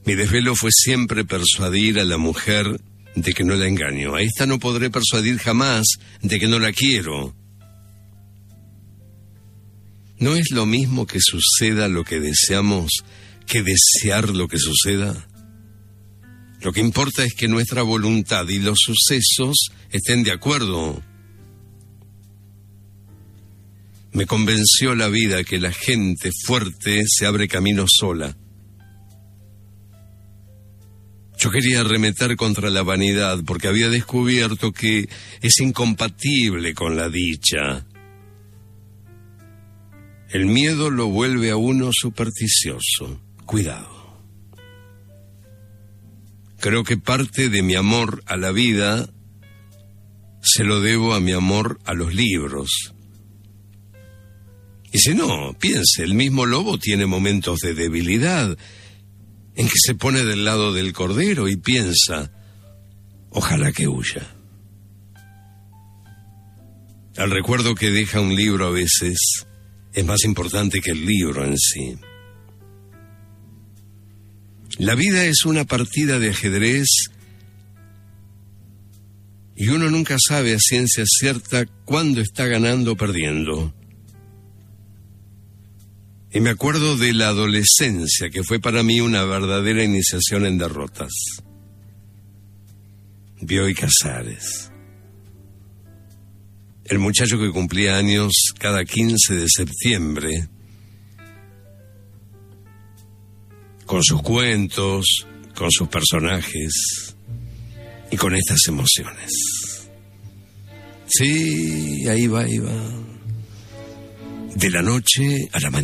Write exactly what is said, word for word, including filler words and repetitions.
Mi desvelo fue siempre persuadir a la mujer de que no la engaño. A esta no podré persuadir jamás de que no la quiero. ¿No es lo mismo que suceda lo que deseamos que desear lo que suceda? Lo que importa es que nuestra voluntad y los sucesos estén de acuerdo. Me convenció la vida que la gente fuerte se abre camino sola. Yo quería arremeter contra la vanidad porque había descubierto que es incompatible con la dicha. El miedo lo vuelve a uno supersticioso. Cuidado. Creo que parte de mi amor a la vida se lo debo a mi amor a los libros. Y si no, piense, el mismo lobo tiene momentos de debilidad en que se pone del lado del cordero y piensa, ojalá que huya. El recuerdo que deja un libro a veces es más importante que el libro en sí. La vida es una partida de ajedrez y uno nunca sabe a ciencia cierta cuándo está ganando o perdiendo. Y me acuerdo de la adolescencia, que fue para mí una verdadera iniciación en derrotas. Bioy Casares, el muchacho que cumplía años cada quince de septiembre, con sus cuentos, con sus personajes y con estas emociones. Sí, ahí va, ahí va. De la noche a la mañana.